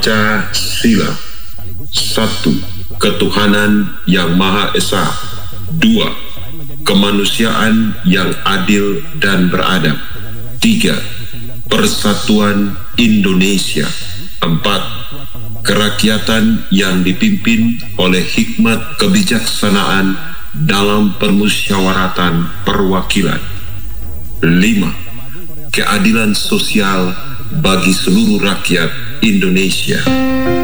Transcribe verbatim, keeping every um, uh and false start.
Pancasila. Satu, ketuhanan yang Maha Esa. Dua, kemanusiaan yang adil dan beradab. Tiga, persatuan Indonesia. Empat, kerakyatan yang dipimpin oleh hikmat kebijaksanaan dalam permusyawaratan perwakilan. Lima, keadilan sosial bagi seluruh rakyat Indonesia.